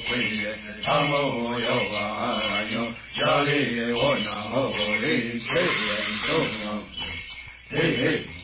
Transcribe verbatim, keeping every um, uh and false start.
为也长某有啊有家里我那后里谁人中嘿嘿